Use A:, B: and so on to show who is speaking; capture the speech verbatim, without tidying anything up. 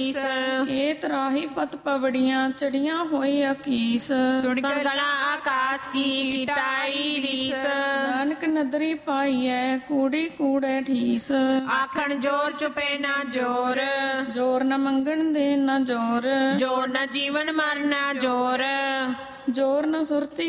A: ਰੀਸ।
B: ਇਹ ਤਰਾਹੀ ਪਤ ਪਵੜੀਆਂ ਚੜੀਆਂ ਹੋਈ ਅਕੀਸ।
A: ਸੁਣ ਗਲਾ ਆਕਾਸ ਕੀ ਕਿਟਾਈ ਰੀਸ।
B: ਨਾਨਕ ਨਦਰੀ ਪਾਈਐ ਕੂੜੀ ਕੂੜੈ ਠੀਸ।
A: ਆਖਣ ਜੋਰ ਚੁਪੇ ਨਾ ਜੋਰ।
B: ਜੋਰ ਨ ਮੰਗਣ ਦੇ ਨਾ ਜੋਰ।
A: ਜੋਰ ਨਾ ਜੀਵਨ ਮਰਨ ਜੋਰ।
B: ਜੋਰ ਨ ਸੁਰਤੀ